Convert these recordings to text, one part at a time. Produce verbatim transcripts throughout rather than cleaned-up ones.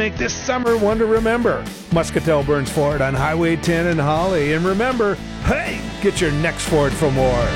make this summer one to remember. Muscatel burns Ford on Highway ten in Holly. And remember, hey, get your next Ford for more.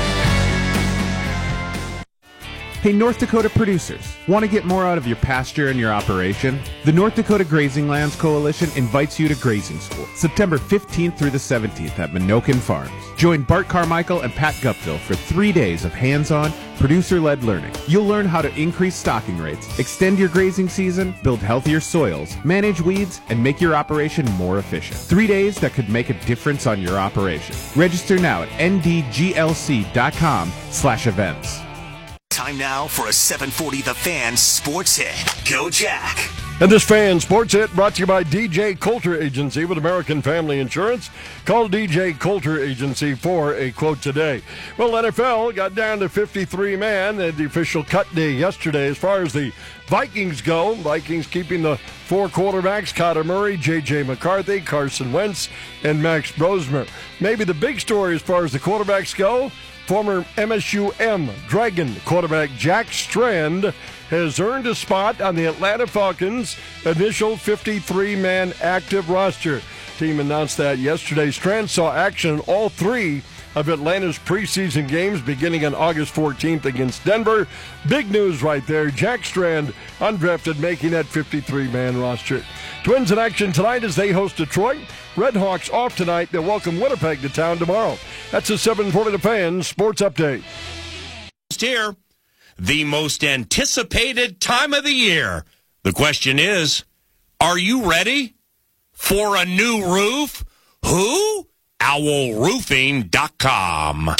Hey, North Dakota producers, want to get more out of your pasture and your operation? The North Dakota Grazing Lands Coalition invites you to grazing school, September fifteenth through the seventeenth at Minokin Farms. Join Bart Carmichael and Pat Guptill for three days of hands-on, producer-led learning. You'll learn how to increase stocking rates, extend your grazing season, build healthier soils, manage weeds, and make your operation more efficient. Three days that could make a difference on your operation. Register now at N D G L C dot com slash events. Time now for a seven forty The Fan Sports Hit. Go Jack. And this Fan Sports Hit brought to you by D J Coulter Agency with American Family Insurance. Call D J Coulter Agency for a quote today. Well, N F L got down to fifty-three man at the official cut day yesterday. As far as the Vikings go, Vikings keeping the four quarterbacks, Kyler Murray, J J McCarthy, Carson Wentz, and Max Brosmer. Maybe the big story as far as the quarterbacks go, former M S U M Dragon quarterback Jack Strand has earned a spot on the Atlanta Falcons' initial fifty-three man active roster. Team announced that yesterday. Strand saw action in all three of Atlanta's preseason games beginning on August fourteenth against Denver. Big news right there. Jack Strand, undrafted, making that fifty-three man roster. Twins in action tonight as they host Detroit. Redhawks off tonight. They'll welcome Winnipeg to town tomorrow. That's a seven forty The Fan Sports Update. Here, the most anticipated time of the year. The question is, are you ready for a new roof? Who? owl roofing dot com.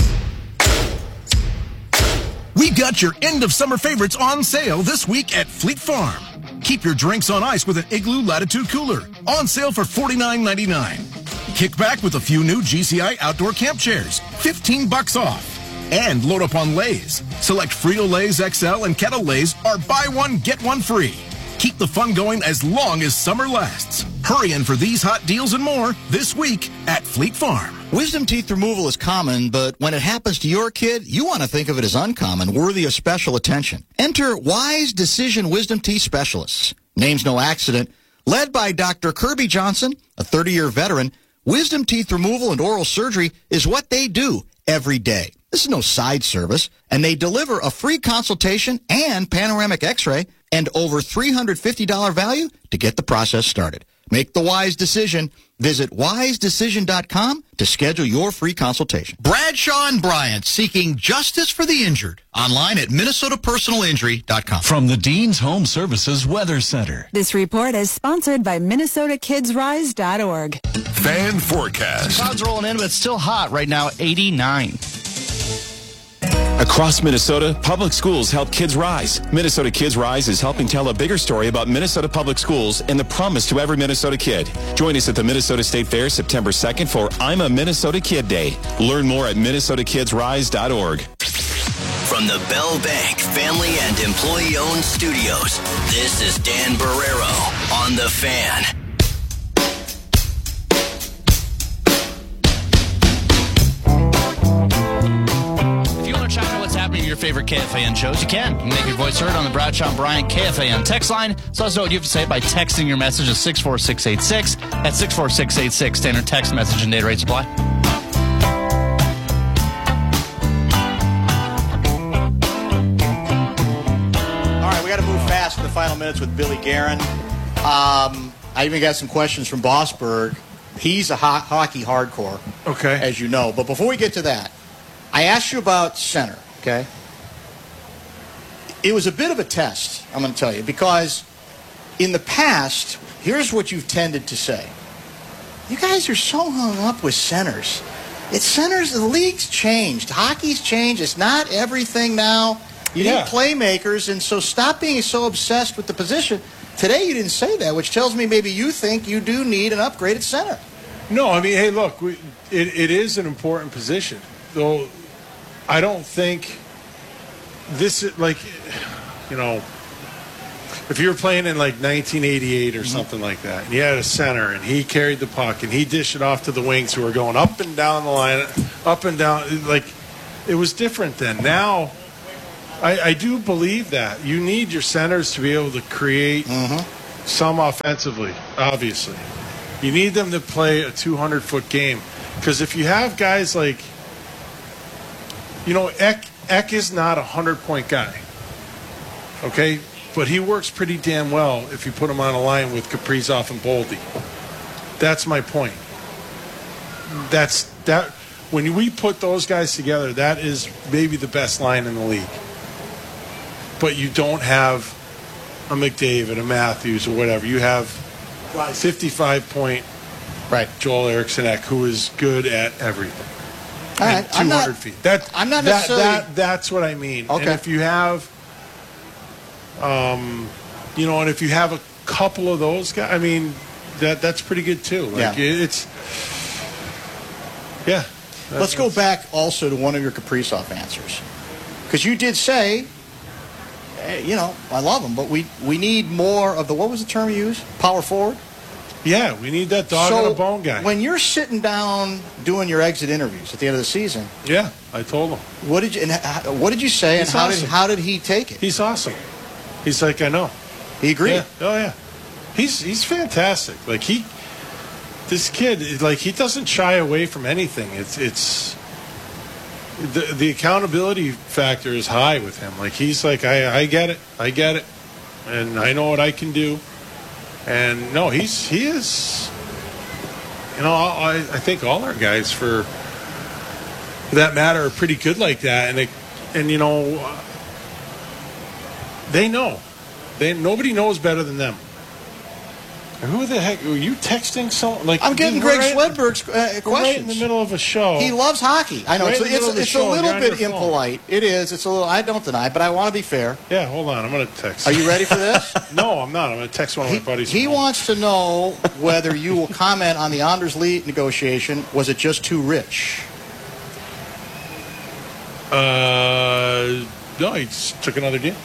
We've got your end of summer favorites on sale this week at Fleet Farm. Keep your drinks on ice with an Igloo Latitude Cooler. On sale for forty-nine ninety-nine. Kick back with a few new G C I outdoor camp chairs. fifteen bucks off. And load up on Lay's. Select Frito-Lay's X L and Kettle Lay's are buy one, get one free. Keep the fun going as long as summer lasts. Hurry in for these hot deals and more this week at Fleet Farm. Wisdom teeth removal is common, but when it happens to your kid, you want to think of it as uncommon, worthy of special attention. Enter Wise Decision Wisdom Teeth Specialists. Name's no accident. Led by Doctor Kirby Johnson, a thirty-year veteran, wisdom teeth removal and oral surgery is what they do every day. This is no side service, and they deliver a free consultation and panoramic x-ray and over three hundred fifty dollars value to get the process started. Make the wise decision. Visit wise decision dot com to schedule your free consultation. Bradshaw and Bryant, seeking justice for the injured. Online at minnesota personal injury dot com. From the Dean's Home Services Weather Center. This report is sponsored by minnesota kids rise dot org. Fan forecast. Clouds rolling in, but it's still hot right now, eighty-nine. Across Minnesota, public schools help kids rise. Minnesota Kids Rise is helping tell a bigger story about Minnesota public schools and the promise to every Minnesota kid. Join us at the Minnesota State Fair September second for I'm a Minnesota Kid Day. Learn more at minnesota kids rise dot org. From the Bell Bank family and employee-owned studios, this is Dan Barrero on The Fan. Your favorite K F A N shows, you can. You can make your voice heard on the Bradshaw and Bryant K F A N text line. So let us know what you have to say by texting your message to six four six eight six. At six four six eight six, standard text message and data rate supply. All right, we got to move fast in the final minutes with Billy Guerin. Um, I even got some questions from Bossberg. He's a ho- hockey hardcore, okay, as you know. But before we get to that, I asked you about center, okay? It was a bit of a test, I'm going to tell you, because in the past, here's what you've tended to say. You guys are so hung up with centers. It's centers, the league's changed. Hockey's changed. It's not everything now. You yeah. need playmakers, and so stop being so obsessed with the position. Today you didn't say that, which tells me maybe you think you do need an upgraded center. No, I mean, hey, look, we, it, it is an important position, though. I don't think this is like, you know, if you were playing in like nineteen eighty-eight or mm-hmm. something like that, and you had a center and he carried the puck and he dished it off to the wings who were going up and down the line, up and down, like it was different then. Now, I, I do believe that you need your centers to be able to create, mm-hmm. some offensively, obviously. You need them to play a two hundred foot game. Because if you have guys like, you know, Eck, Eck is not a one hundred point guy. Okay? But he works pretty damn well if you put him on a line with Kaprizov and Boldy. That's my point. That's that. When we put those guys together, that is maybe the best line in the league. But you don't have a McDavid, a Matthews, or whatever. You have fifty-five point right. Joel Eriksson Ek, who is good at everything. All right. two hundred I'm not, feet. That, I'm not that, necessarily. that, that's what I mean. Okay. And if you have, um, you know, and if you have a couple of those guys, I mean, that that's pretty good too. Like Yeah. it's, yeah. Let's go back also to one of your Kaprizov answers. Because you did say, eh, you know, I love him, but we, we need more of the, what was the term you used? Power forward? Yeah, we need that dog so on a bone guy. When you're sitting down doing your exit interviews at the end of the season, yeah, I told him. What did you and how, what did you say, He's and how awesome. did how did he take it? He's awesome. He's like, I know. He agreed. Yeah. Oh yeah, he's he's fantastic. Like he, this kid, like he doesn't shy away from anything. It's it's the the accountability factor is high with him. Like he's like, I I get it, I get it, and I know what I can do. And no, he's he is. You know, I I think all our guys, for for that matter, are pretty good like that. And they, and you know, they know. They nobody knows better than them. And who the heck were you texting? So like I'm getting we're Greg right- Swedberg's uh, we're right in questions. the middle of a show. He loves hockey. I know Right it's, in the middle it's, of the it's a show, little you're on bit your phone. impolite. It is. It's a little. I don't deny, but I want to be fair. Yeah, hold on. I'm going to text. Are you ready for this? No, I'm not. I'm going to text one of He, my buddies. he from home. wants to know whether you will comment on the Anders Lee negotiation. Was it just too rich? Uh, no, he just took another deal.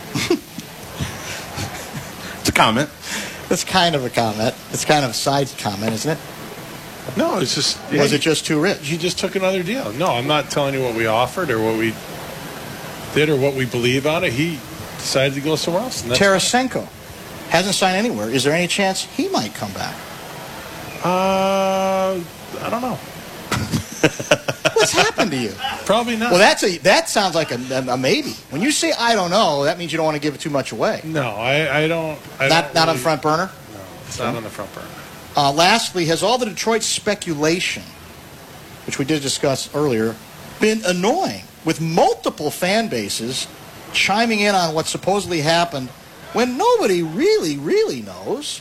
It's a comment. That's kind of a comment. It's kind of a side comment, isn't it? No, it's just. Was hey, it just too rich? He just took another deal. No, I'm not telling you what we offered or what we did or what we believe on it. He decided to go somewhere else. And that's Tarasenko hasn't signed anywhere. Is there any chance he might come back? Uh, I don't know. What's happened to you? Probably not. Well, that's a that sounds like a, a maybe. When you say I don't know, that means you don't want to give it too much away. No, I, I don't. I not don't not on really- the front burner. No, it's not on the front burner. Uh, lastly, has all the Detroit speculation, which we did discuss earlier, been annoying with multiple fan bases chiming in on what supposedly happened when nobody really, really knows?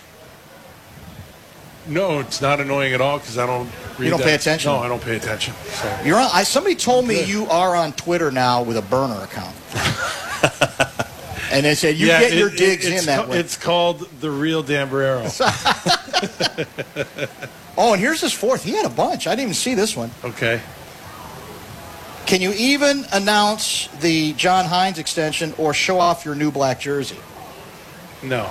No, it's not annoying at all because I don't. Read You don't that. pay attention? No, I don't pay attention. So. You're on. I, somebody told me Good. you are on Twitter now with a burner account, and they said you Yeah, get it- your it- digs it's in that ca- way. It's called the real Dan Barrero. Oh, and here's his fourth. He had a bunch. I didn't even see this one. Okay. Can you even announce the John Hines extension or show off your new black jersey? No,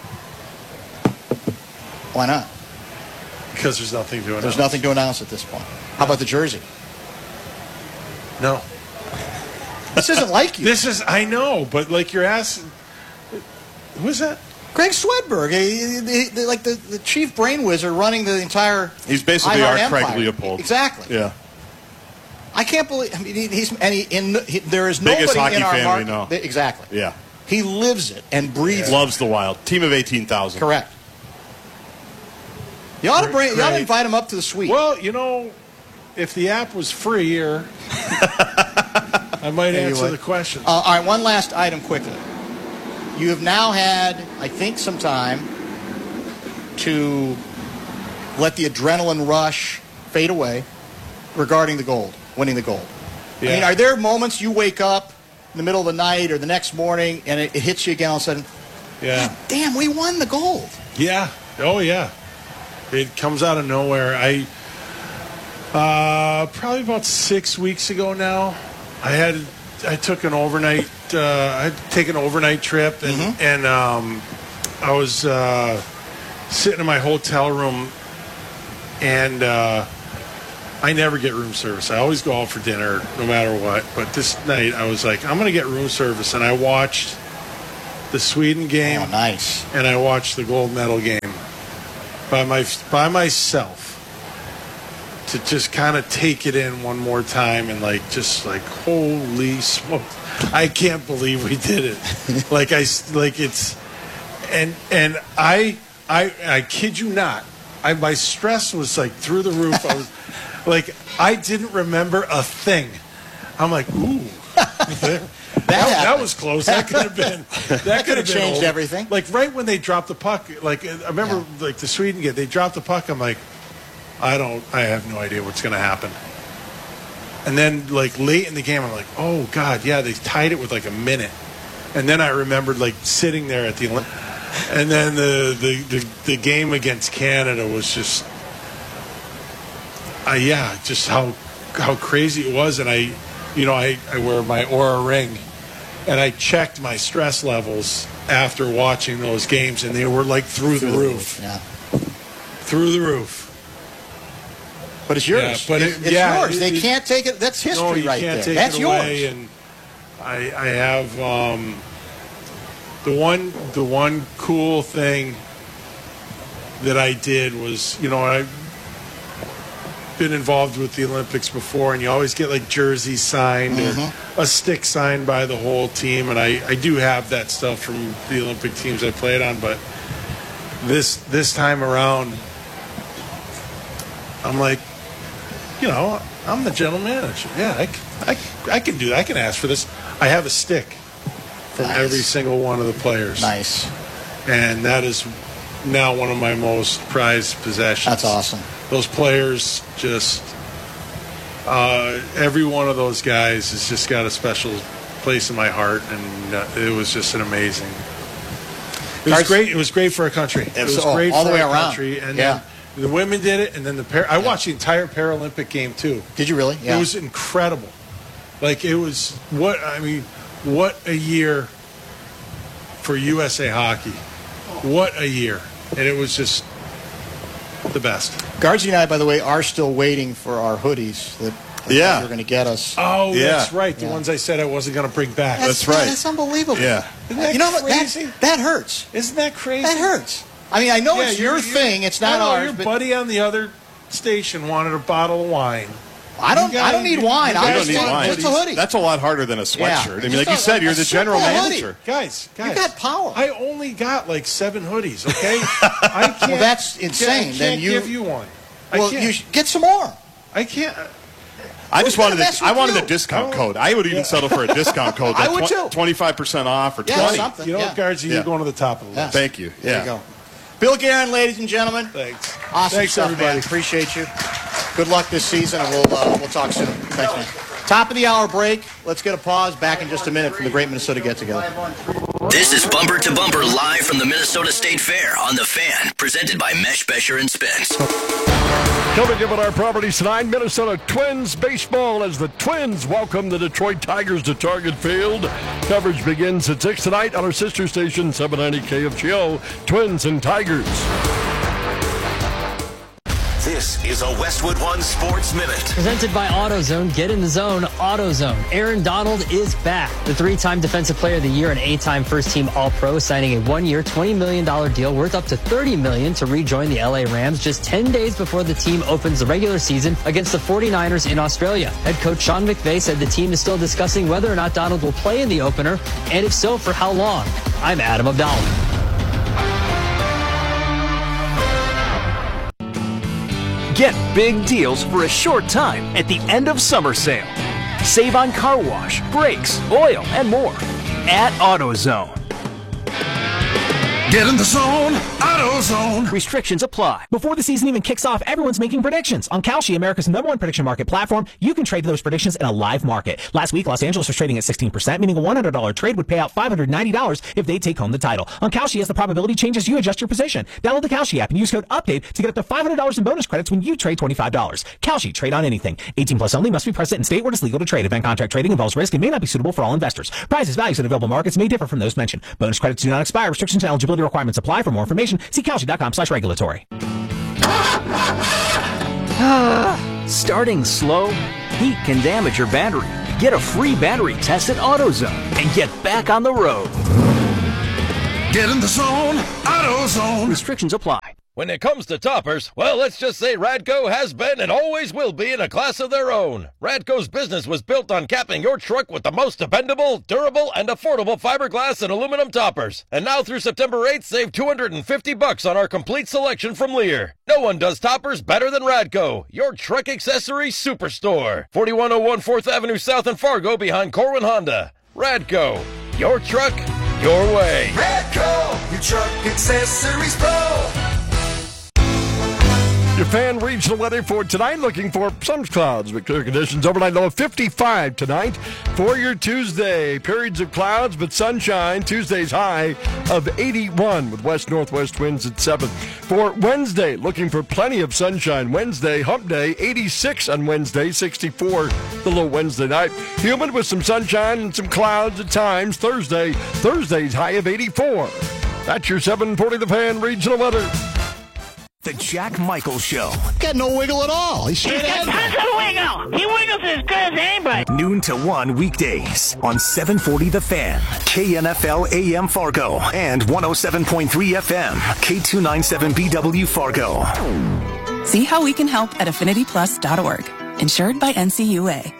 Why not? because there's nothing to announce. There's nothing to announce at this point. How about the jersey? No. This isn't like you. This is. I know, but like you're asking. Who's that? Greg Swedberg, eh, the- the- like the, the chief brain wizard running the entire. He's basically iHeart our Craig empire. Leopold. Exactly. Yeah. I can't believe. I mean, he- he's and he, in the, he, there is Biggest nobody hockey in our fan we market. know. that- Exactly. Yeah. He lives it and breathes it. Loves the Wild. Team of eighteen thousand. Correct. You ought to bring. You ought to Great. invite him up to the suite. Well, you know, if the app was free, or I might Yeah, you answer would. the question. Uh, all right, one last item quickly. You have now had, I think, some time to let the adrenaline rush fade away regarding the gold, winning the gold. I Yeah. mean, are there moments you wake up in the middle of the night or the next morning and it, it hits you again all of a sudden, Yeah. damn, we won the gold? Yeah. Oh, yeah. It comes out of nowhere. I uh, probably about six weeks ago now. I had I took an overnight. Uh, I had to take an overnight trip, and Mm-hmm. and um, I was uh, sitting in my hotel room, and uh, I never get room service. I always go out for dinner, no matter what. But this night, I was like, I'm going to get room service, and I watched the Sweden game. Oh, nice. And I watched the gold medal game by my by myself to just kind of take it in one more time and like just like holy smoke, I can't believe we did it. like I like it's and and I I I kid you not, I my stress was like through the roof. I was like I didn't remember a thing. I'm like ooh. that, that, that was close. That could have been. That, that could have changed over. everything. Like right when they dropped the puck. Like I remember, yeah. like the Sweden game. They dropped the puck. I'm like, I don't. I have no idea what's going to happen. And then like late in the game, I'm like, oh god, yeah, they tied it with like a minute. And then I remembered like sitting there at the Olympics. And then the the, the, the game against Canada was just, uh, yeah, just how how crazy it was. And I. You know, I, I wear my Oura ring, and I checked my stress levels after watching those games, and they were like through, through the roof. The, yeah. Through the roof. But it's yours. Yeah, but it's, it, it's yeah, yours. It, they it, can't take it. That's history no, you right can't there. Take That's it away, yours. And I, I have um, the one the one cool thing that I did was, you know, I. been involved with the Olympics before, and you always get like jerseys signed mm-hmm. or a stick signed by the whole team, and I, I do have that stuff from the Olympic teams I played on, but this this time around I'm like, you know, I'm the general manager. Yeah, I, I, I can do that. I can ask for this. I have a stick from nice. every single one of the players. Nice. And that is now one of my most prized possessions. That's awesome. Those players just, uh, every one of those guys has just got a special place in my heart, and uh, it was just an amazing. It was great. It was great for our country. It was all, great all for the way our around. country, and yeah. then the women did it, and then the par- I watched the entire Paralympic game too. Did you really? Yeah. It was incredible. Like it was what I mean. What a year for U S A Hockey. What a year, and it was just the best. Guardsy and I, by the way, are still waiting for our hoodies that yeah. you're going to get us. Oh, yeah. that's right. The yeah. ones I said I wasn't going to bring back. That's, that's right. That's unbelievable. Yeah. Isn't that you know crazy? That, that hurts. Isn't that crazy? That hurts. I mean, I know yeah, it's your thing. It's not know, ours. Your but buddy on the other station wanted a bottle of wine. I don't. Gotta, I don't need wine. You I don't just need wine. Just a hoodie. That's a lot harder than a sweatshirt. Yeah. I mean, like you said, you're the general manager. Guys, guys, you got power. I only got like seven hoodies. Okay, I can't. Well, that's insane. I can't then you give you one. Well, I can't. you should get some more. I can't. I just wanted the, I wanted you? the discount code. I would even yeah. settle for a discount code. I would too. twenty-five percent off or yeah, twenty. Something. You know, yeah. Guardsy, yeah. you're going to the top of the list. Yes. Thank you. Yeah. There you go. Bill Guerin, ladies and gentlemen. Thanks. Awesome Thanks, stuff, everybody. man. Appreciate you. Good luck this season, and we'll uh, we'll talk soon. Thanks, man. Top of the hour break. Let's get a pause. Back in just a minute from the Great Minnesota Get Together. This is Bumper to Bumper live from the Minnesota State Fair on The Fan, presented by Mesh, Besher, and Spence. Coming up on our properties tonight, Minnesota Twins baseball as the Twins welcome the Detroit Tigers to Target Field. Coverage begins at six tonight on our sister station, seven ninety K F G O, Twins and Tigers. This is a Westwood One Sports Minute. Presented by AutoZone. Get in the zone. AutoZone. Aaron Donald is back. The three-time Defensive Player of the Year and eight-time first-team All-Pro signing a one-year, twenty million dollars deal worth up to thirty million dollars to rejoin the L A Rams just ten days before the team opens the regular season against the forty-niners in Australia. Head coach Sean McVay said the team is still discussing whether or not Donald will play in the opener, and if so, for how long. I'm Adam Abdallah. Get big deals for a short time at the end of summer sale. Save on car wash, brakes, oil, and more at AutoZone. Get in the zone, AutoZone. Restrictions apply. Before the season even kicks off, everyone's making predictions. On Kalshi, America's number one prediction market platform, you can trade those predictions in a live market. Last week, Los Angeles was trading at sixteen percent, meaning a one hundred dollars trade would pay out five hundred ninety dollars if they take home the title. On Kalshi, as the probability changes, you adjust your position. Download the Kalshi app and use code UPDATE to get up to five hundred dollars in bonus credits when you trade twenty-five dollars. Kalshi, trade on anything. eighteen plus only, must be present in state where it is legal to trade. Event contract trading involves risk and may not be suitable for all investors. Prices, values, and available markets may differ from those mentioned. Bonus credits do not expire. Restrictions and eligibility requirements apply. For more information, see Kalshi.com slash regulatory. Starting slow? Heat can damage your battery. Get a free battery test at AutoZone and get back on the road. Get in the zone, AutoZone. Restrictions apply. When it comes to toppers, well, let's just say Radco has been and always will be in a class of their own. Radco's business was built on capping your truck with the most dependable, durable, and affordable fiberglass and aluminum toppers. And now through September eighth, save two hundred fifty bucks on our complete selection from Lear. No one does toppers better than Radco, your truck accessory superstore. forty-one oh one fourth Avenue South in Fargo behind Corwin Honda. Radco, your truck, your way. Radco, your truck accessories pro. Your fan regional weather for tonight, looking for some clouds but clear conditions. Overnight low of fifty-five tonight. For your Tuesday, periods of clouds but sunshine. Tuesday's high of eighty-one with west-northwest winds at seven. For Wednesday, looking for plenty of sunshine. Wednesday, hump day, eighty-six on Wednesday, sixty-four the low Wednesday night. Humid with some sunshine and some clouds at times. Thursday, Thursday's high of eighty-four. That's your seven forty The Fan regional weather. The Jack Michaels Show. Got no wiggle at all. He's straight ahead. Tons of wiggle. He wiggles as good as anybody. Noon to one weekdays on seven forty The Fan, K N F L A M Fargo, and one oh seven point three F M, K two ninety-seven B W Fargo. See how we can help at affinity plus dot org. Insured by N C U A.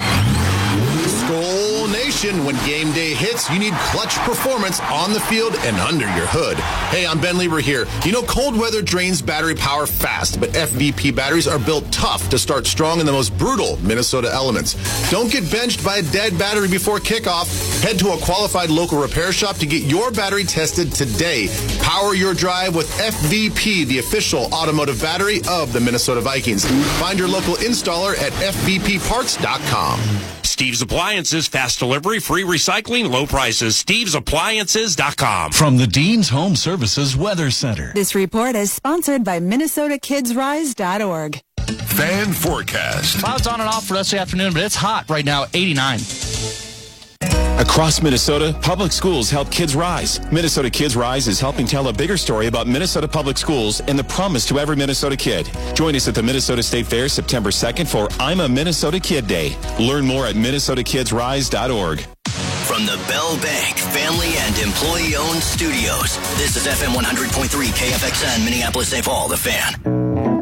Skull Nation, when game day hits, you need clutch performance on the field and under your hood. Hey, I'm Ben Lieber here. You know, cold weather drains battery power fast, but F V P batteries are built tough to start strong in the most brutal Minnesota elements. Don't get benched by a dead battery before kickoff. Head to a qualified local repair shop to get your battery tested today. Power your drive with F V P, the official automotive battery of the Minnesota Vikings. Find your local installer at F V P parts dot com. Steve's Appliances, fast delivery, free recycling, low prices. Steve's Appliances dot com. From the Dean's Home Services Weather Center. This report is sponsored by Minnesota Kids Rise dot org. Fan forecast. Clouds on and off for the rest of the afternoon, but it's hot right now, eighty-nine. Across Minnesota, public schools help kids rise. Minnesota Kids Rise is helping tell a bigger story about Minnesota public schools and the promise to every Minnesota kid. Join us at the Minnesota State Fair September second for I'm a Minnesota Kid Day. Learn more at Minnesota Kids Rise dot org. From the Bell Bank family and employee-owned studios, this is F M one hundred point three K F X N, Minneapolis, Saint Paul, The Fan.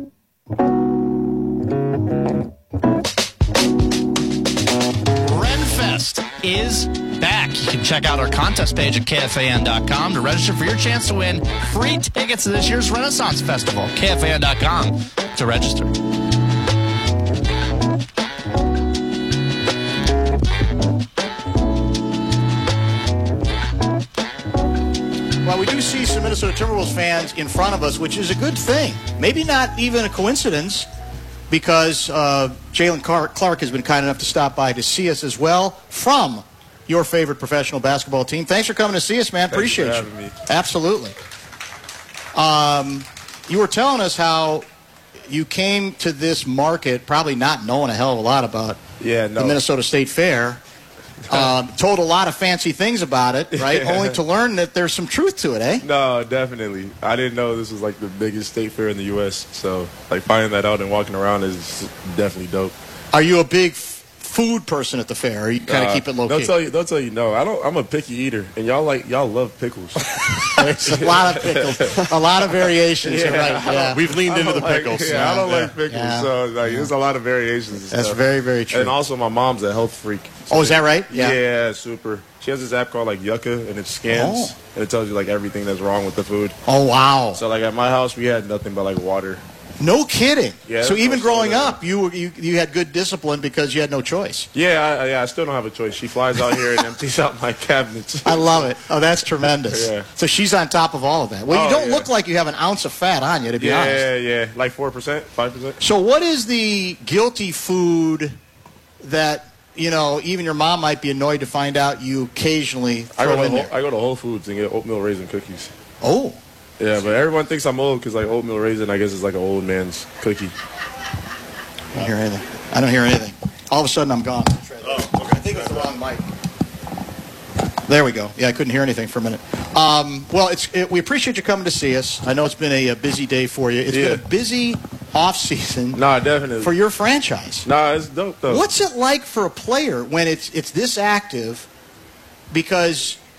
Is back. You can check out our contest page at K F A N dot com to register for your chance to win free tickets to this year's Renaissance Festival. K F A N dot com to register. Well, we do see some Minnesota Timberwolves fans in front of us, which is a good thing. Maybe not even a coincidence, because uh, Jalen Clark has been kind enough to stop by to see us as well from your favorite professional basketball team. Thanks for coming to see us, man. Thanks Appreciate for you. having me. Absolutely. Um, you were telling us how you came to this market probably not knowing a hell of a lot about yeah, no. the Minnesota State Fair. Um, told a lot of fancy things about it, right? Yeah. Only to learn that there's some truth to it, eh? No, definitely. I didn't know this was like the biggest state fair in the U S. So, like, finding that out and walking around is definitely dope. Are you a big f- food person at the fair? Or you kind of Uh, keep it low They'll key? tell you. They'll tell you no. I don't. I'm a picky eater, and y'all like y'all love pickles. There's a lot of pickles, a lot of variations. Yeah, you're right. I don't- Yeah. We've leaned I into don't the like- pickles. Yeah, I don't Yeah. like pickles, Yeah. so like there's a lot of variations. And That's stuff. very, very true. And also, my mom's a health freak. Oh, is that right? Yeah. Yeah. Yeah, super. She has this app called like Yucca, and it scans Oh. and it tells you like everything that's wrong with the food. Oh, wow. So like at my house, we had nothing but like water. No kidding. Yeah, so that's even what growing she was. up, you, were- you you had good discipline because you had no choice. Yeah, I, yeah. I still don't have a choice. She flies out here and empties out my cabinets. I love it. Oh, that's tremendous. Yeah. So she's on top of all of that. Well, you Oh, don't yeah. look like you have an ounce of fat on you, to be yeah, honest. yeah, yeah. Like four percent, five percent. So what is the guilty food that, you know, even your mom might be annoyed to find out you occasionally I throw go to in Whole, there? I go to Whole Foods and get oatmeal raisin cookies. Oh. Yeah, but everyone thinks I'm old because like oatmeal raisin, I guess, is like an old man's cookie. I don't hear anything. I don't hear anything. All of a sudden, I'm gone. Oh, okay. I think it's the wrong mic. There we go. Yeah, I couldn't hear anything for a minute. Um, well, it's it, we appreciate you coming to see us. I know it's been a, a busy day for you. It's Yeah. been a busy off season Nah, definitely. for your franchise. Nah, it's dope though. What's it like for a player when it's it's this active? Because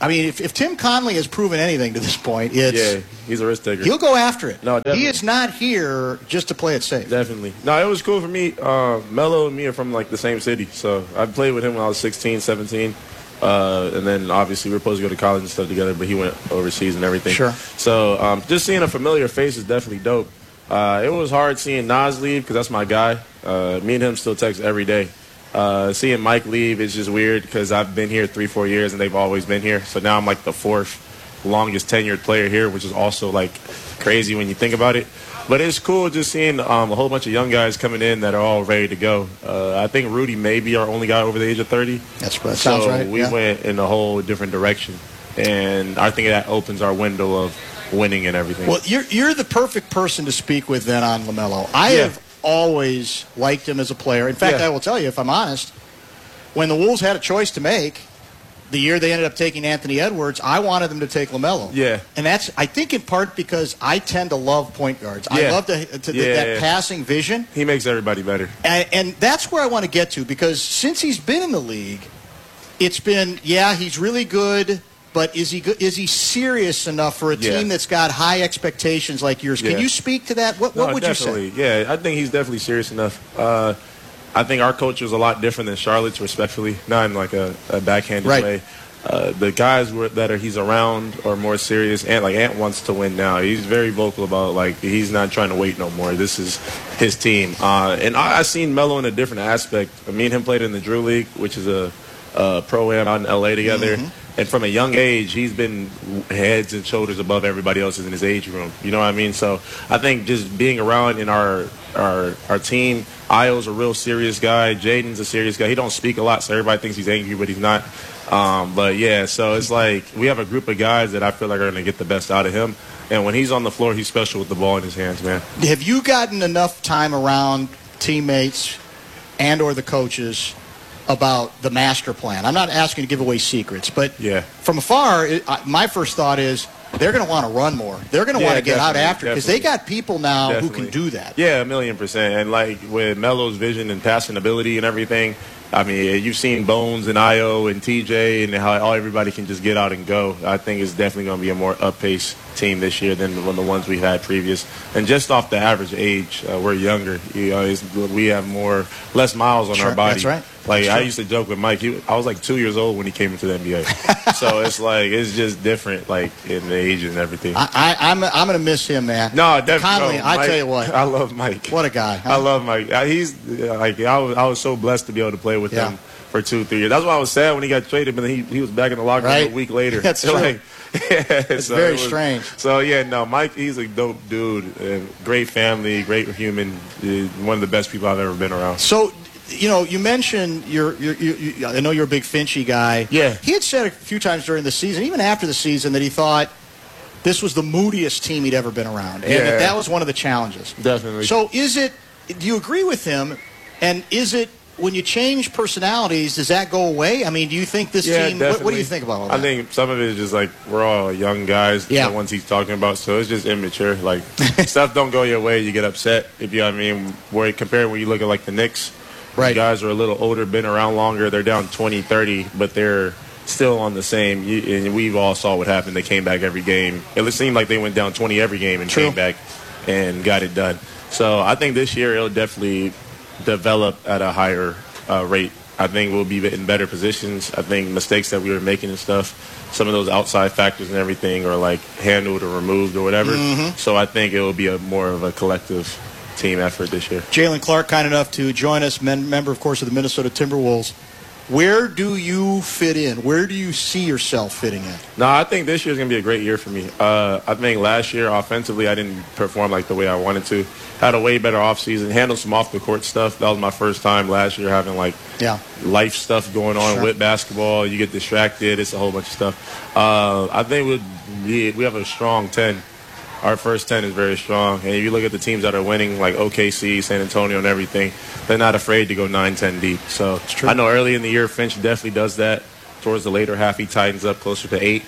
I mean, if, if Tim Conley has proven anything to this point, it's yeah, he's a risk taker. He'll go after it. No, definitely. He is not here just to play it safe. Definitely. No, it was cool for me. Uh, Melo and me are from like the same city, so I played with him when I was sixteen, seventeen. Uh, and then obviously we were supposed to go to college and stuff together, but he went overseas and everything. Sure. So um, just seeing a familiar face is definitely dope. Uh, it was hard seeing Nas leave because that's my guy. Uh, me and him still text every day. Uh, seeing Mike leave is just weird because I've been here three, four years and they've always been here. So now I'm like the fourth longest tenured player here, which is also like crazy when you think about it. But it's cool just seeing um, a whole bunch of young guys coming in that are all ready to go. Uh, I think Rudy may be our only guy over the age of thirty. That's what so sounds right. we yeah. went in a whole different direction. And I think that opens our window of winning and everything. Well, you're, you're the perfect person to speak with then on LaMelo. I Yeah. have always liked him as a player. In fact, Yeah. I will tell you, if I'm honest, when the Wolves had a choice to make, the year they ended up taking Anthony Edwards, I wanted them to take LaMelo. Yeah. And that's, I think, in part because I tend to love point guards. I Yeah. love to, to Yeah, that yeah. passing vision. He makes everybody better. And, and that's where I want to get to, because since he's been in the league, it's been, yeah, he's really good, but is he good, is he serious enough for a Yeah. team that's got high expectations like yours? Can Yeah. you speak to that? What, what No, would definitely. you say? Yeah, I think he's definitely serious enough. Uh, I think our culture is a lot different than Charlotte's, respectfully, not in like a, a backhanded Right. way. Uh, the guys were, that are he's around are more serious. Ant, like Ant wants to win now. He's very vocal about like he's not trying to wait no more. This is his team. Uh, and I, I seen Melo in a different aspect. Me and him played in the Drew League, which is a, a pro-am out in L A together. Mm-hmm. And from a young age, he's been heads and shoulders above everybody else in his age room. You know what I mean? So I think just being around in our our our team, Io's a real serious guy. Jaden's a serious guy. He don't speak a lot, so everybody thinks he's angry, but he's not. Um, but yeah, so it's like we have a group of guys that I feel like are going to get the best out of him. And when he's on the floor, he's special with the ball in his hands, man. Have you gotten enough time around teammates and or the coaches about the master plan? I'm not asking to give away secrets, but Yeah. from afar, it, I, my first thought is they're going to want to run more. They're going to Yeah, want to get out definitely, after because they definitely. got people now who Definitely. can do that. Yeah, a million percent. And like with Melo's vision and passing ability and everything, I mean, you've seen Bones and Io and T J and how all everybody can just get out and go. I think it's definitely going to be a more up-paced team this year than one of the ones we've had previous. And just off the average age, uh, we're younger. You know, it's, we have more less miles on Sure, our body. that's right. Like That's I true. used to joke with Mike. He, I was like two years old when he came into the N B A. So it's like it's just different, like in the age and everything. I, I, I'm, I'm going to miss him, man. No, definitely. Conley, no, I Mike- tell you what. I love Mike. What a guy. I love Mike. Uh, He's uh, like I was. I was so blessed to be able to play with Yeah. him for two, three years. That's why I was sad when he got traded, but then he he was back in the locker room Right. a week later. That's true. Like, yeah, It's so very it was- strange. So yeah, no, Mike. He's a dope dude. Uh, great family, great human. Uh, one of the best people I've ever been around. So, you know, you mentioned you're, you're, you you I know you're a big Finchy guy. Yeah. He had said a few times during the season, even after the season, that he thought this was the moodiest team he'd ever been around, and Yeah. that that was one of the challenges. Definitely. So, is it? Do you agree with him? And is it when you change personalities, does that go away? I mean, do you think this Yeah, team? What, what do definitely. you think about all that? I think some of it is just like we're all young guys, Yeah. the ones he's talking about, so it's just immature. Like stuff don't go your way, you get upset. If you know what I mean, where compared when you look at like the Knicks, Right. the guys are a little older, been around longer, they're down twenty, thirty, but they're still on the same. You, and we've all saw what happened. They came back every game. It seemed like they went down twenty every game and True. came back and got it done. So I think this year it'll definitely develop at a higher uh, rate. I think we'll be in better positions. I think mistakes that we were making and stuff, some of those outside factors and everything are like handled or removed or whatever. Mhm. So I think it will be a more of a collective team effort this year. Jalen Clark, kind enough to join us, men, member, of course, of the Minnesota Timberwolves. Where do you fit in? Where do you see yourself fitting in? No, I think this year's going to be a great year for me. Uh, I think last year, offensively, I didn't perform like the way I wanted to. Had a way better offseason, handled some off-the-court stuff. That was my first time last year having, like, Yeah. life stuff going on Sure. with basketball. You get distracted. It's a whole bunch of stuff. Uh, I think we'd be, we have a strong ten. Our first ten is very strong. And if you look at the teams that are winning, like O K C, San Antonio, and everything, they're not afraid to go nine, ten deep. So I know early in the year, Finch definitely does that. Towards the later half, he tightens up closer to eight.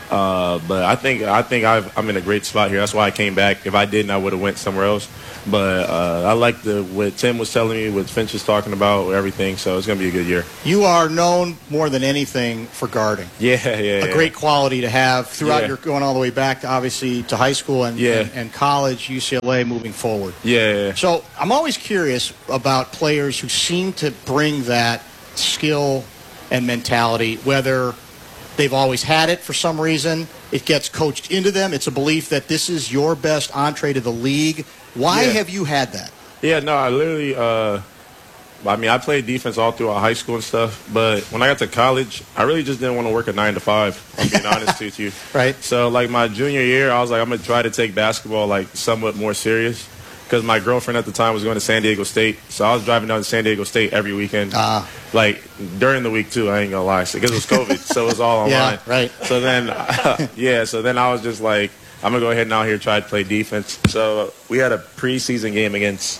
Uh, but I think I think I've, I'm in a great spot here. That's why I came back. If I didn't, I would have went somewhere else. But uh, I like the what Tim was telling me, what Finch is talking about, everything. So it's going to be a good year. You are known more than anything for guarding. Yeah, yeah, A yeah. great quality to have throughout Yeah. your going all the way back, to, obviously, to high school and, Yeah. and, and college, U C L A, moving forward. Yeah, yeah. So I'm always curious about players who seem to bring that skill and mentality, whether they've always had it for some reason, it gets coached into them, it's a belief that this is your best entree to the league. Why Yeah. have you had that? Yeah, no, I literally, uh, I mean, I played defense all throughout high school and stuff, but when I got to college, I really just didn't want to work a nine to five, I'm being honest with you. Right. So, like, my junior year, I was like, I'm going to try to take basketball, like, somewhat more serious, because my girlfriend at the time was going to San Diego State, so I was driving down to San Diego State every weekend. Ah. Like, during the week, too, I ain't going to lie, because it was COVID, so it was all online. Yeah, right. So then, yeah, so then I was just like, I'm going to go ahead and out here try to play defense. So we had a preseason game against,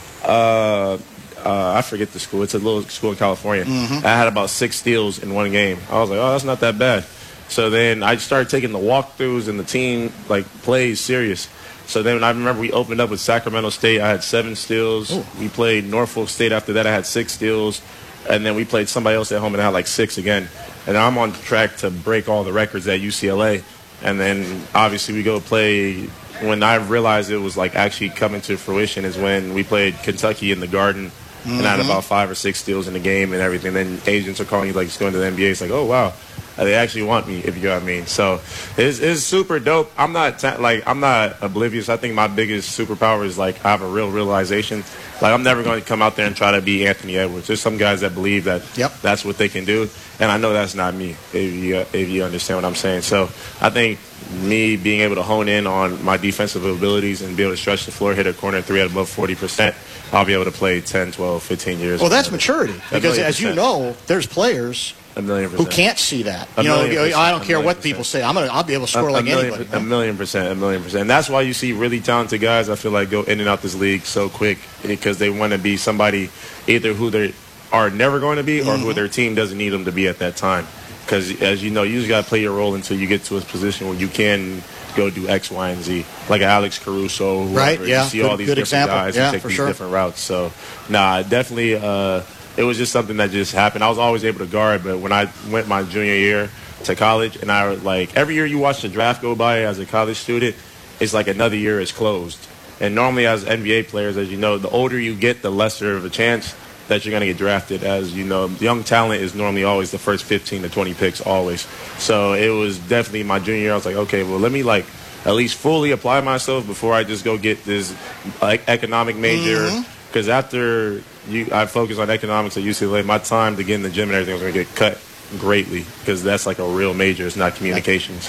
uh, uh, I forget the school. It's a little school in California. Mhm. I had about six steals in one game. I was like, oh, that's not that bad. So then I started taking the walkthroughs and the team, like, plays serious. So then I remember we opened up with Sacramento State. I had seven steals. Ooh. We played Norfolk State after that. I had six steals. And then we played somebody else at home and I had like six again. And I'm on track to break all the records at U C L A. And then obviously we go play, when I realized it was like actually coming to fruition is when we played Kentucky in the Garden. And I had Mhm. about five or six steals in the game and everything. Then agents are calling you like it's going to the N B A. It's like, oh, wow. They actually want me, if you know what I mean. So it's, it's super dope. I'm not ta- like I'm not oblivious. I think my biggest superpower is like I have a real realization. Like I'm never going to come out there and try to be Anthony Edwards. There's some guys that believe that Yep. that's what they can do, and I know that's not me. If you if you understand what I'm saying. So I think me being able to hone in on my defensive abilities and be able to stretch the floor, hit a corner three at above forty percent, I'll be able to play ten, twelve, fifteen years. Well, that's maturity. A Because million as you percent. know, there's players A million who percent. can't see that. A You know, million percent. I don't A care million what percent. people say. I'm gonna, I'll be able to score a, like a million, anybody. A million percent, a million percent. And that's why you see really talented guys, I feel like, go in and out this league so quick because they want to be somebody either who they are never going to be or who Mhm. their team doesn't need them to be at that time. Because, as you know, you just got to play your role until you get to a position where you can go do X, Y, and Z. Like Alex Caruso, whoever. Right, yeah. You see Good- all these good different example. guys Yeah, who take for these sure. different routes. So, nah, definitely, uh, it was just something that just happened. I was always able to guard, but when I went my junior year to college, and I was like, every year you watch the draft go by as a college student, it's like another year is closed. And normally as N B A players, as you know, the older you get, the lesser of a chance that you're going to get drafted. As you know, young talent is normally always the first fifteen to twenty picks, always. So it was definitely my junior year. I was like, okay, well, let me like at least fully apply myself before I just go get this like economic major. Mhm. Because after you, I focus on economics at U C L A, my time to get in the gym and everything was going to get cut greatly because that's like a real major. It's not communications.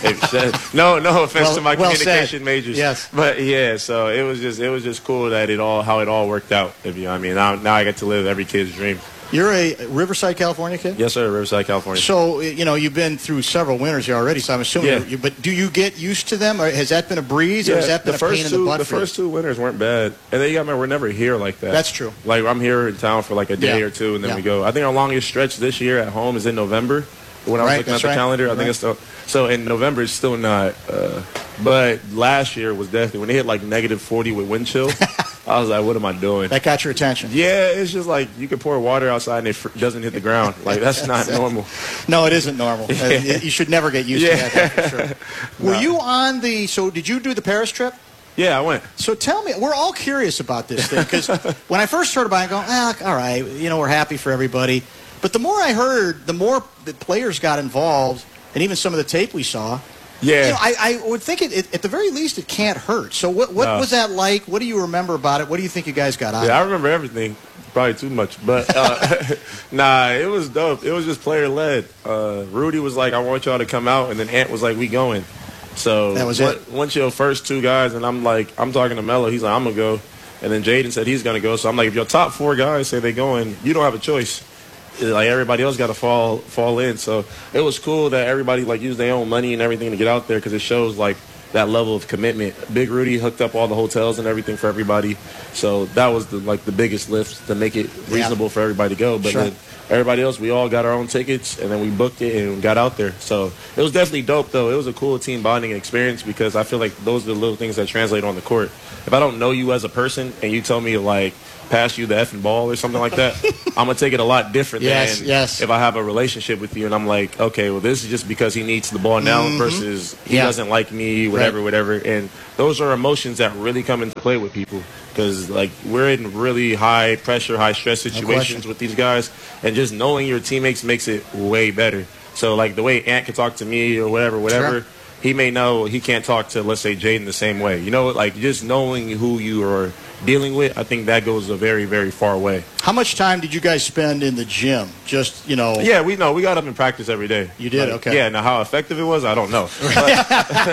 If- no, no offense Well- to my well communication said. majors. Yes. But yeah, so it was just it was just cool that it all how it all worked out. If you know what I mean. Now, now I get to live every kid's dream. You're a Riverside, California kid? Yes, sir. Riverside, California. So, you know, you've been through several winters here already, so I'm assuming. Yeah. You, but do you get used to them? Or has that been a breeze, or Yeah, has that been the a pain first in two, the butt the for you? first two winters weren't bad, and then you got to remember we're never here like that. That's true. Like I'm here in town for like a day Yeah. or two, and then Yeah. we go. I think our longest stretch this year at home is in November. When I was Right, looking at that's the right. calendar, I Right. think it's still so in November. It's still not. Uh, but last year was definitely when they hit like negative forty with wind chill. I was like, what am I doing? That got your attention. Yeah, it's just like you can pour water outside and it fr- doesn't hit the ground. Like that's not normal. No, it isn't normal. Uh, Yeah. you should never get used to that, that's for sure. Were Nah. you on the? So, did you do the Paris trip? Yeah, I went. So tell me, we're all curious about this thing because when I first heard about it, I go, ah, all right, you know, we're happy for everybody. But the more I heard, the more the players got involved, and even some of the tape we saw. Yeah. You know, I, I would think it, it, at the very least it can't hurt. So what what No. was that like? What do you remember about it? What do you think you guys got out Yeah, I of it? remember everything. Probably too much, but uh, nah, it was dope. It was just player led. Uh, Rudy was like, "I want y'all to come out," and then Ant was like, "We going." So That was on- it. Once your first two guys, and I'm like, I'm talking to Melo. He's like, "I'm gonna go," and then Jaden said he's gonna go. So I'm like, if your top four guys say they going, you don't have a choice. Like everybody else got to fall fall in. So it was cool that everybody like used their own money and everything to get out there because it shows like that level of commitment. Big Rudy hooked up all the hotels and everything for everybody, so that was the like the biggest lift to make it reasonable yeah. for everybody to go. But sure. then everybody else, we all got our own tickets, and then we booked it and got out there. So it was definitely dope, though. It was a cool team bonding experience because I feel like those are the little things that translate on the court. If I don't know you as a person and you tell me, like, pass you the effing ball or something like that, I'm going to take it a lot different yes, than yes. if I have a relationship with you and I'm like, okay, well, this is just because he needs the ball now mm-hmm. versus he yeah. doesn't like me, whatever, right. whatever. And those are emotions that really come into play with people because, like, we're in really high pressure, high stress situations no with these guys, and just knowing your teammates makes it way better. So, like, the way Ant can talk to me or whatever, whatever, sure. he may know he can't talk to, let's say, Jaden the same way. You know, like, just knowing who you are dealing with, I think that goes a very, very far way. How much time did you guys spend in the gym? Just, you know. Yeah, we know. We got up in practice every day. You did? Like, okay. Yeah, now how effective it was, I don't know. But,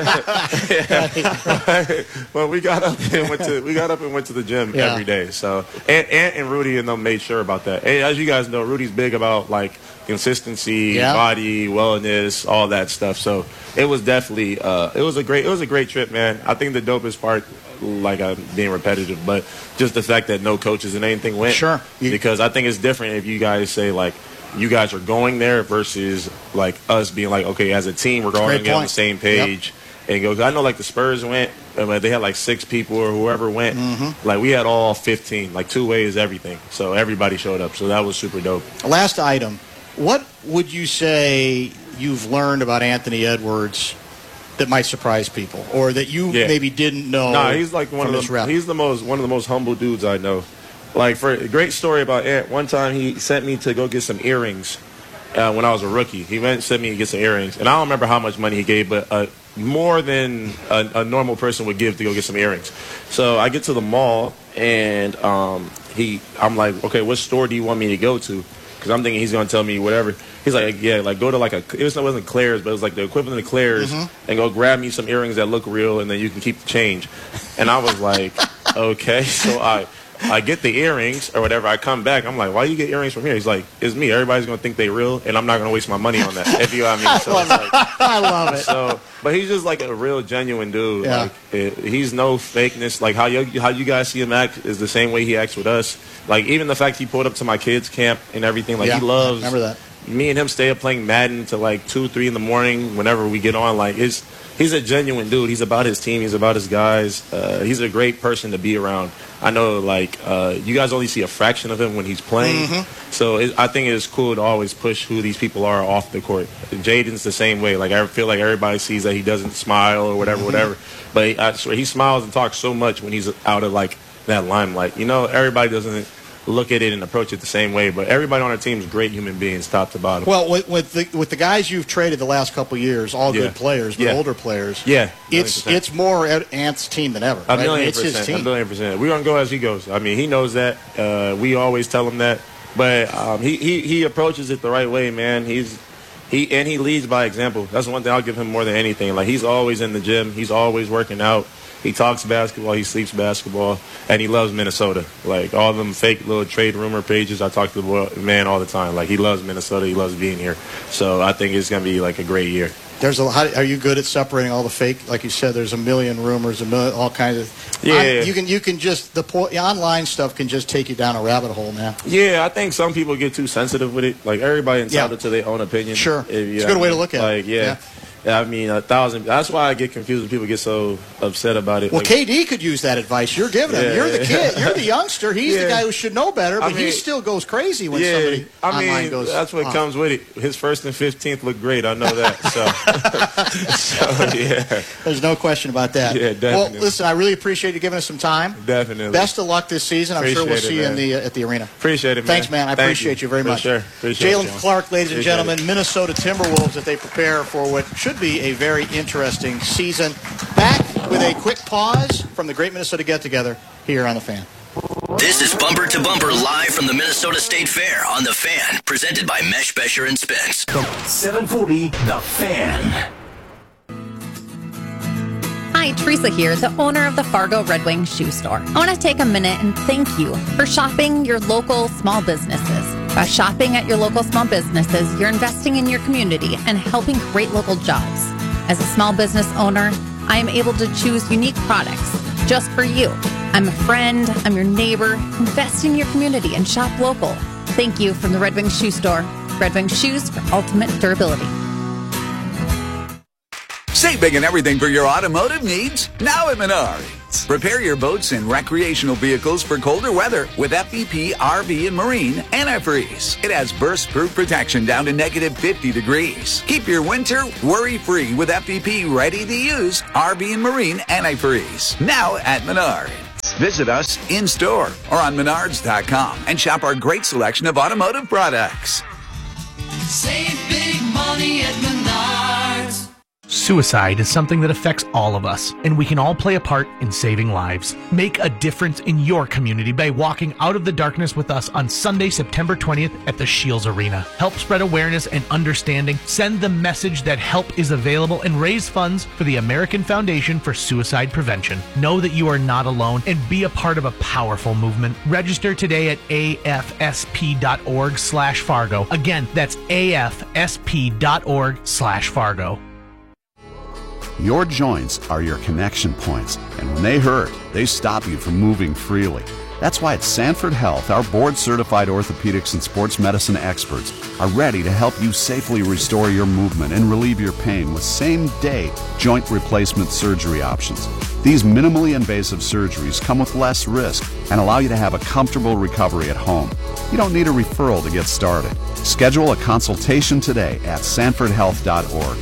yeah. But we got up and went to we got up and went to the gym yeah. every day. So Ant, Ant and Rudy and them made sure about that. And as you guys know, Rudy's big about like consistency, yeah. body, wellness, all that stuff. So it was definitely uh, it was a great it was a great trip, man. I think the dopest part, like I'm being repetitive, but just the fact that no coaches and anything went. Sure. Because I think it's different if you guys say, like, you guys are going there versus, like, us being like, okay, as a team, we're going to get on the same page. Yep. And go, I know, like, the Spurs went, and they had, like, six people or whoever went. Mm-hmm. Like, we had all fifteen. Like, two ways, everything. So everybody showed up. So that was super dope. Last item. What would you say you've learned about Anthony Edwards that might surprise people, or that you yeah. maybe didn't know? Nah, he's like one of the he's the most one of the most humble dudes I know. Like, for a great story about Ant, one time he sent me to go get some earrings uh, when I was a rookie. He went and sent me to get some earrings, and I don't remember how much money he gave, but uh, more than a, a normal person would give to go get some earrings. So I get to the mall, and um, he, I'm like, okay, what store do you want me to go to? Because I'm thinking he's going to tell me whatever. He's like, yeah, like go to like a, it was, it wasn't Claire's, but it was like the equivalent of Claire's, mm-hmm. and go grab me some earrings that look real, and then you can keep the change. And I was like, okay. So I I get the earrings or whatever. I come back. I'm like, why you get earrings from here? He's like, it's me. Everybody's going to think they real, and I'm not going to waste my money on that. If you know what I mean. So I, love like, I love it. So, but he's just like a real genuine dude. Yeah. Like, it, he's no fakeness. Like how you, how you guys see him act is the same way he acts with us. Like, even the fact he pulled up to my kids' camp and everything, like, yeah, he loves. Remember that. Me and him stay up playing Madden till, like, two, three in the morning whenever we get on. Like, it's, he's a genuine dude. He's about his team. He's about his guys. Uh, he's a great person to be around. I know, like, uh, you guys only see a fraction of him when he's playing. Mm-hmm. So it, I think it's cool to always push who these people are off the court. Jaden's the same way. Like, I feel like everybody sees that he doesn't smile or whatever, mm-hmm. whatever. But he, I swear, he smiles and talks so much when he's out of, like, that limelight. You know, everybody doesn't look at it and approach it the same way, but everybody on our team is great human beings, top to bottom. Well, with, with the with the guys you've traded the last couple of years, all yeah. good players, but yeah. older players, yeah, it's it's more Ant's team than ever. A right? million it's percent, his team. a million percent. We're gonna go as he goes. I mean, he knows that. Uh, we always tell him that, but um, he, he he approaches it the right way, man. He's he and he leads by example. That's one thing I'll give him more than anything. Like, he's always in the gym. He's always working out. He talks basketball, he sleeps basketball, and he loves Minnesota. Like, all them fake little trade rumor pages, I talk to the man all the time. Like, he loves Minnesota, he loves being here. So I think it's going to be, like, a great year. There's a. How, are you good at separating all the fake? Like you said, there's a million rumors, a million, all kinds of. Yeah, on, you can you can just the, po- the online stuff can just take you down a rabbit hole, man. Yeah, I think some people get too sensitive with it. Like, everybody entitled yeah. to their own opinion. Sure, if, it's a good way to look at like, it. Like, yeah. yeah. I mean, a thousand. That's why I get confused when people get so upset about it. Well, like, K D could use that advice you're giving him. Yeah, you're the kid. yeah. You're the youngster. He's yeah. the guy who should know better, but I mean, he still goes crazy when yeah, somebody I online mean, goes. That's what oh. comes with it. His first and fifteenth look great. I know that. So, so yeah. There's no question about that. Yeah, definitely. Well, listen, I really appreciate you giving us some time. Definitely. Best of luck this season. I'm appreciate sure we'll it, see you man. in the uh, at the arena. Appreciate it, man. Thanks, man. I Thank appreciate you, you very For much. Sure. Jalen Clark, ladies and appreciate gentlemen, it. Minnesota Timberwolves, as they prepare for what should be a very interesting season. Back with a quick pause from the Great Minnesota Get-Together here on The Fan. This is Bumper to Bumper live from the Minnesota State Fair on The Fan, presented by Mesh, Besher and Spence. seven forty The Fan. Hi, Teresa here, the owner of the Fargo Red Wing Shoe Store. I want to take a minute and thank you for shopping your local small businesses. By shopping at your local small businesses, you're investing in your community and helping create local jobs. As a small business owner, I am able to choose unique products just for you. I'm a friend, I'm your neighbor. Invest in your community and shop local. Thank you from the Red Wing Shoe Store. Red Wing Shoes for ultimate durability. Save big on everything for your automotive needs now at Menards. Prepare your boats and recreational vehicles for colder weather with F V P R V and Marine Antifreeze. It has burst-proof protection down to negative fifty degrees. Keep your winter worry-free with F V P ready-to-use R V and Marine Antifreeze. Now at Menards. Visit us in-store or on menards dot com and shop our great selection of automotive products. Save big money at Menards. Suicide is something that affects all of us, and we can all play a part in saving lives. Make a difference in your community by walking out of the darkness with us on Sunday, September twentieth at the Shields Arena. Help spread awareness and understanding, send the message that help is available, and raise funds for the American Foundation for Suicide Prevention. Know that you are not alone and be a part of a powerful movement. Register today at A F S P dot org slash Fargo. Again, that's A F S P dot org slash Fargo. Your joints are your connection points, and when they hurt, they stop you from moving freely. That's why at Sanford Health, our board-certified orthopedics and sports medicine experts are ready to help you safely restore your movement and relieve your pain with same-day joint replacement surgery options. These minimally invasive surgeries come with less risk and allow you to have a comfortable recovery at home. You don't need a referral to get started. Schedule a consultation today at sanford health dot org.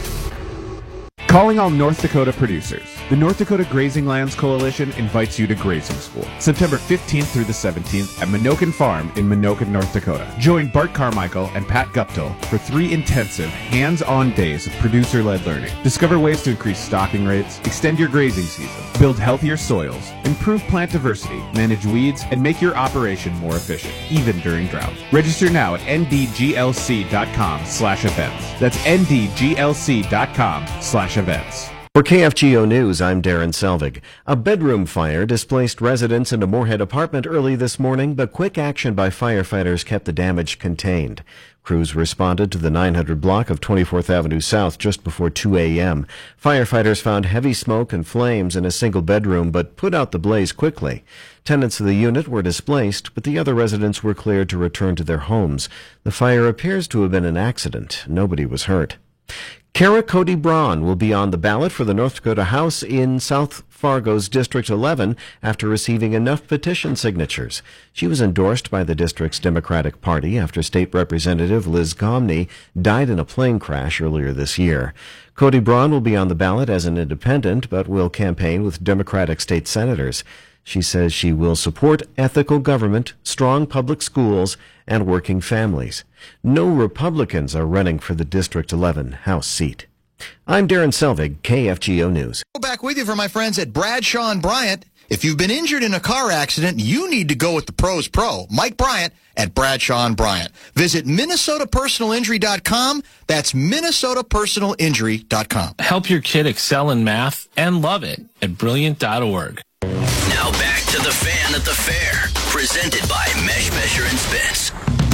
Calling all North Dakota producers. The North Dakota Grazing Lands Coalition invites you to grazing school, September fifteenth through the seventeenth at Minokan Farm in Minokan, North Dakota. Join Bart Carmichael and Pat Guptill for three intensive, hands-on days of producer-led learning. Discover ways to increase stocking rates, extend your grazing season, build healthier soils, improve plant diversity, manage weeds, and make your operation more efficient, even during drought. Register now at N D G L C dot com slash events. That's N D G L C dot com slash events. For K F G O News, I'm Darren Selvig. A bedroom fire displaced residents in a Moorhead apartment early this morning, but quick action by firefighters kept the damage contained. Crews responded to the nine hundred block of twenty-fourth Avenue South just before two a.m. Firefighters found heavy smoke and flames in a single bedroom, but put out the blaze quickly. Tenants of the unit were displaced, but the other residents were cleared to return to their homes. The fire appears to have been an accident. Nobody was hurt. Kara Cody Braun will be on the ballot for the North Dakota House in South Fargo's District eleven after receiving enough petition signatures. She was endorsed by the district's Democratic Party after State Representative Liz Gomney died in a plane crash earlier this year. Cody Braun will be on the ballot as an independent, but will campaign with Democratic state senators. She says she will support ethical government, strong public schools, and working families. No Republicans are running for the District eleven House seat. I'm Darren Selvig, K F G O News. Back with you for my friends at Bradshaw and Bryant. If you've been injured in a car accident, you need to go with the pros pro, Mike Bryant at Bradshaw and Bryant. Visit Minnesota Personal Injury dot com. That's Minnesota Personal Injury dot com. Help your kid excel in math and love it at Brilliant dot org. Now back to the Fan at the Fair, presented by Mesh Measure and Spence.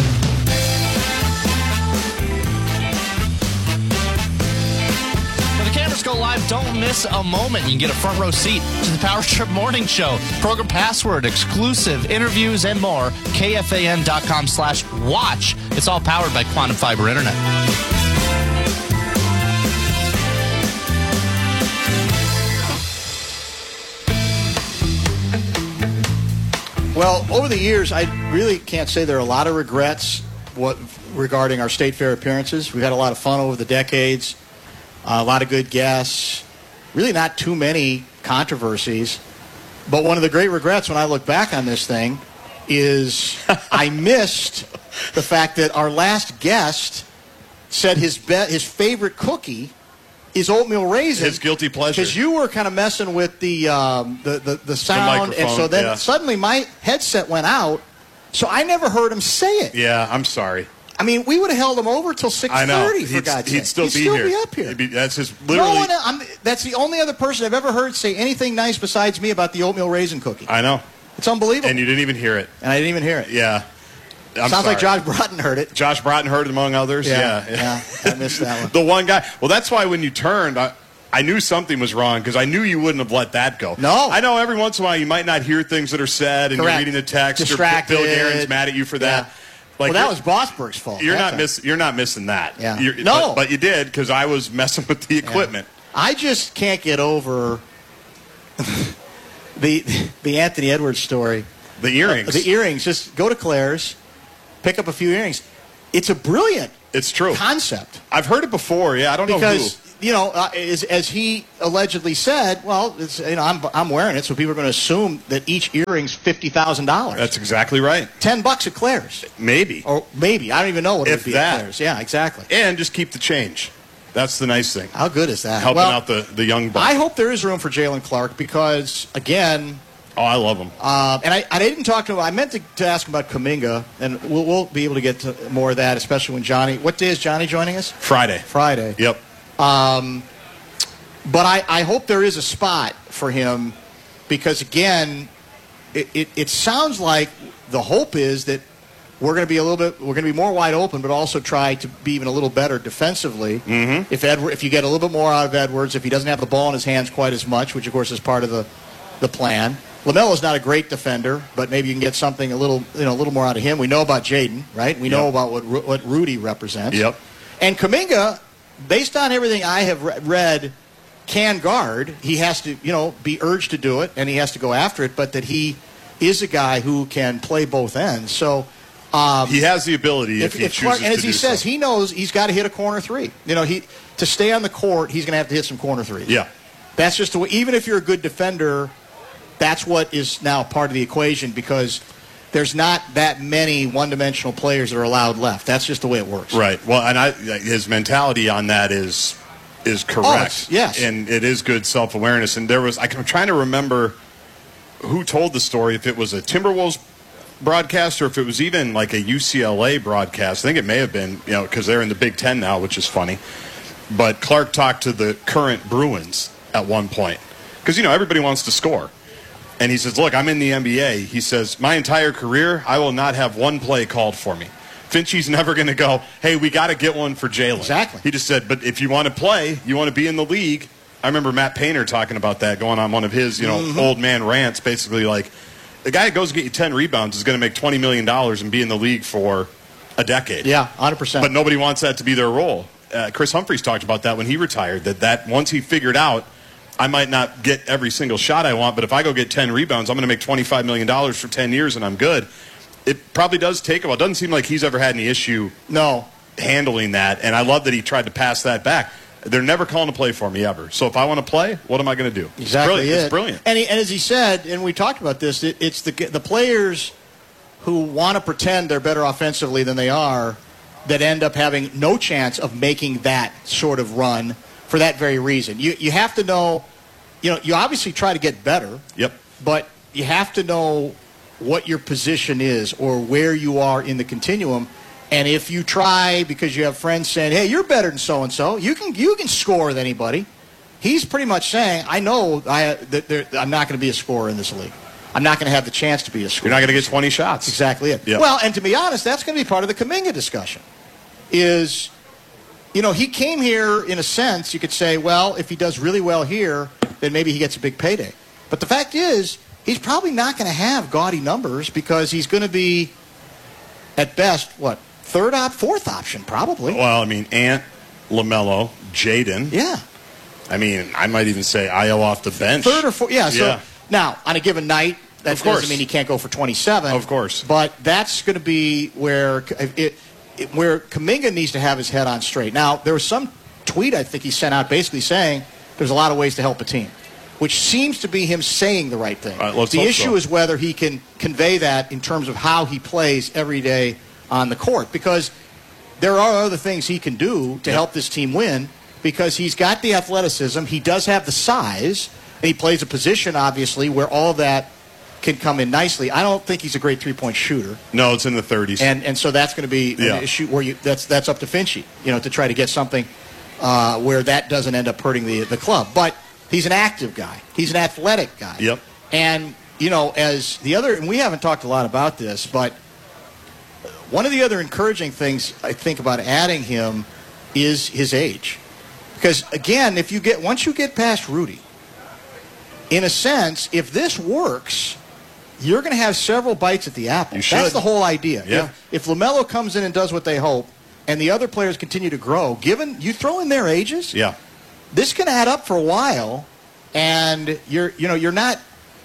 For the cameras go live, don't miss a moment. You can get a front row seat to the Power Trip Morning Show. Program password, exclusive interviews, and more. K F A N dot com slash watch. It's all powered by Quantum Fiber Internet. Well, over the years, I really can't say there are a lot of regrets what regarding our state fair appearances. We've had a lot of fun over the decades, uh, a lot of good guests, really not too many controversies. But one of the great regrets when I look back on this thing is I missed the fact that our last guest said his be- his favorite cookie is oatmeal raisin. His guilty pleasure. Because you were kind of messing with the um, the, the, the sound, the and so then yeah. suddenly my headset went out, so I never heard him say it. Yeah, I'm sorry. I mean, we would have held him over till six thirty, for he'd, God's he'd sake. still He'd be still here. be up here. He'd be, that's his literally. No one, I'm, that's the only other person I've ever heard say anything nice besides me about the oatmeal raisin cookie. I know. It's unbelievable. And you didn't even hear it. And I didn't even hear it. Yeah. I'm Sounds sorry. like Josh Broughton heard it. Josh Broughton heard it, among others. Yeah, Yeah, yeah. I missed that one. The one guy. Well, that's why when you turned, I, I knew something was wrong because I knew you wouldn't have let that go. No. I know every once in a while you might not hear things that are said and Correct. you're reading the text Distracted. or Bill Guerin's mad at you for that. Yeah. Like, well, that was Bosberg's fault. You're That's not a- miss, You're not missing that. Yeah. You're- No. But, but you did because I was messing with the equipment. I just can't get over the the Anthony Edwards story. The earrings. Uh, the earrings. Just go to Claire's, pick up a few earrings. It's a brilliant It's true. concept. I've heard it before. Yeah, I don't know Because, who. you know, uh, as, as he allegedly said, well, it's, you know, I'm, I'm wearing it, so people are going to assume that each earring's fifty thousand dollars. That's exactly right. Ten bucks at Claire's. Maybe. Or maybe. I don't even know what it If would be that. at Claire's. Yeah, exactly. And just keep the change. That's the nice thing. How good is that? Helping Well, out the, the young buck. I hope there is room for Jalen Clark because, again, oh, I love him. Uh, and I, I didn't talk to him. I meant to, to ask him about Kuminga, and we'll, we'll be able to get to more of that, especially when Johnny. What day is Johnny joining us? Friday. Friday. Yep. Um, but I, I hope there is a spot for him because, again, it, it, it sounds like the hope is that we're going to be a little bit, we're going to be more wide open, but also try to be even a little better defensively. Mm-hmm. If Edward, if you get a little bit more out of Edwards, if he doesn't have the ball in his hands quite as much, which of course is part of the the plan. LaMelo's not a great defender, but maybe you can get something a little, you know, a little more out of him. We know about Jaden, right? We know Yep. about what Ru- what Rudy represents. Yep. And Kuminga, based on everything I have re- read, can guard. He has to, you know, be urged to do it, and he has to go after it. But that he is a guy who can play both ends. So um, he has the ability if, if, he if chooses Clark, and to as he do says, so. he knows he's got to hit a corner three. You know, he to stay on the court, he's going to have to hit some corner threes. Yeah. That's just the way. Even if you're a good defender, that's what is now part of the equation because there's not that many one-dimensional players that are allowed left. That's just the way it works. Right. Well, and I, his mentality on that is is correct. Oh, it's- yes. And it is good self-awareness. And there was, I'm trying to remember who told the story, if it was a Timberwolves broadcast or if it was even like a U C L A broadcast. I think it may have been, you know, because they're in the Big Ten now, which is funny. But Clark talked to the current Bruins at one point because, you know, everybody wants to score. And he says, look, I'm in the N B A. He says, my entire career, I will not have one play called for me. Finchie's never going to go, hey, we got to get one for Jalen. Exactly. He just said, but if you want to play, you want to be in the league. I remember Matt Painter talking about that, going on one of his, you know, Mm-hmm. old man rants, basically like, the guy that goes to get you ten rebounds is going to make twenty million dollars and be in the league for a decade. Yeah, one hundred percent. But nobody wants that to be their role. Uh, Chris Humphries talked about that when he retired, that, that once he figured out, I might not get every single shot I want, but if I go get ten rebounds, I'm going to make twenty-five million dollars for ten years and I'm good. It probably does take a while. It doesn't seem like he's ever had any issue no. handling that, and I love that he tried to pass that back. They're never calling to play for me ever. So if I want to play, what am I going to do? Exactly. It's brilliant. It. It's brilliant. And, he, and as he said, and we talked about this, it, it's the the players who want to pretend they're better offensively than they are that end up having no chance of making that sort of run for that very reason. You you have to know, you know, you obviously try to get better. Yep. But you have to know what your position is or where you are in the continuum. And if you try because you have friends saying, hey, you're better than so-and-so, you can you can score with anybody. He's pretty much saying, I know I, that there, I'm not going to be a scorer in this league. I'm not going to have the chance to be a scorer. You're not going to get twenty shots. Exactly it. Yep. Well, and to be honest, that's going to be part of the Kuminga discussion. Is, you know, he came here in a sense, you could say, well, if he does really well here, then maybe he gets a big payday. But the fact is, he's probably not going to have gaudy numbers because he's going to be, at best, what, third op, fourth option, probably. Well, I mean, Ant, LaMelo, Jaden. Yeah. I mean, I might even say Io off the bench. Third or fourth, yeah. So Yeah. now, on a given night, that Of course. doesn't mean he can't go for twenty-seven. Of course. But that's going to be where it, it, where Kuminga needs to have his head on straight. Now, there was some tweet I think he sent out basically saying there's a lot of ways to help a team, which seems to be him saying the right thing. All right, let's the hope issue so. is whether he can convey that in terms of how he plays every day on the court, because there are other things he can do to Yep. help this team win, because he's got the athleticism, he does have the size, and he plays a position, obviously, where all of that can come in nicely. I don't think he's a great three-point shooter. No, it's in the thirties. And and so that's going to be Yeah. an issue where you that's that's up to Finchie, you know, to try to get something uh, where that doesn't end up hurting the the club. But he's an active guy. He's an athletic guy. Yep. And you know, as the other, and we haven't talked a lot about this, but one of the other encouraging things I think about adding him is his age, Because, again, if you get once you get past Rudy, in a sense, if this works, you're going to have several bites at the apple. You should. That's the whole idea. Yeah. If, if LaMelo comes in and does what they hope, and the other players continue to grow, given you throw in their ages, yeah, this can add up for a while, and you're you know you're not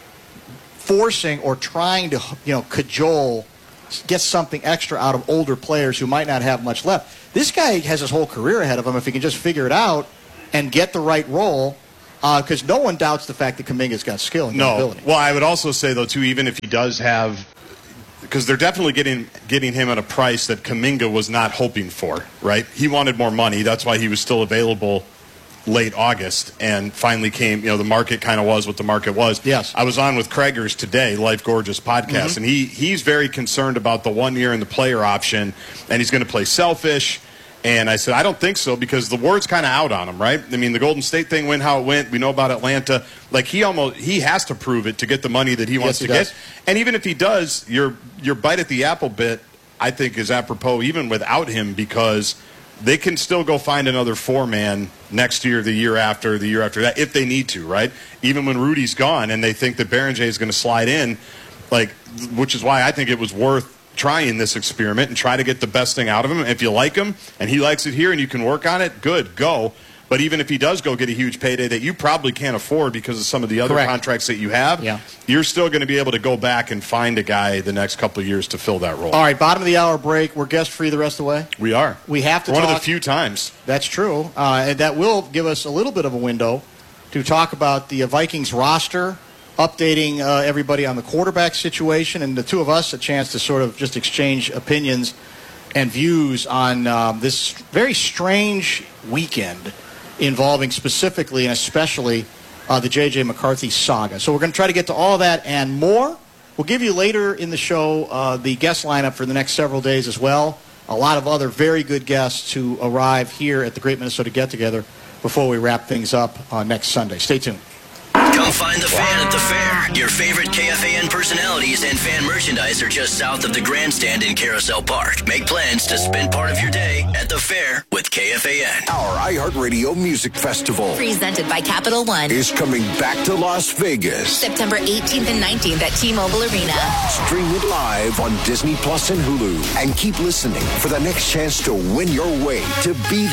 forcing or trying to you know cajole, get something extra out of older players who might not have much left. This guy has his whole career ahead of him if he can just figure it out and get the right role. Because uh, no one doubts the fact that Kuminga's got skill and no. ability. Well, I would also say, though, too, even if he does have, because they're definitely getting getting him at a price that Kuminga was not hoping for, right? He wanted more money. That's why he was still available late August and finally came, you know, the market kind of was what the market was. Yes. I was on with Craigers today, Life Gorgeous podcast, Mm-hmm. and he he's very concerned about the one year in the player option, and he's going to play selfish. And I said, I don't think so, because the word's kind of out on him, right? I mean, the Golden State thing went how it went. We know about Atlanta. Like, he almost he has to prove it to get the money that he wants Yes, he to does. get. And even if he does, your your bite at the apple bit, I think, is apropos even without him, because they can still go find another four-man next year, the year after, the year after that, if they need to, right? Even when Rudy's gone and they think that Berenger is going to slide in, like, which is why I think it was worth trying this experiment and try to get the best thing out of him. If you like him and he likes it here and you can work on it, good, go. But even if he does go get a huge payday that you probably can't afford because of some of the other Correct. contracts that you have, Yeah. you're still going to be able to go back and find a guy the next couple of years to fill that role. All right, bottom of the hour break. We're guest free the rest of the way. We are. We have to One talk. of the few times. That's true. Uh, and that will give us a little bit of a window to talk about the uh, Vikings roster, updating uh, everybody on the quarterback situation, and the two of us a chance to sort of just exchange opinions and views on um, this very strange weekend involving specifically and especially uh, the J J. McCarthy saga. So we're going to try to get to all of that and more. We'll give you later in the show uh, the guest lineup for the next several days as well. A lot of other very good guests who arrive here at the Great Minnesota Get-Together before we wrap things up uh, next Sunday. Stay tuned. Come find the fan at the fair. Your favorite K F A N personalities and fan merchandise are just south of the grandstand in Carousel Park. Make plans to spend part of your day at the fair with K F A N. Our iHeartRadio Music Festival Presented by Capital One. is coming back to Las Vegas. September eighteenth and nineteenth at T-Mobile Arena. Stream it live on Disney Plus and Hulu. And keep listening for the next chance to win your way to be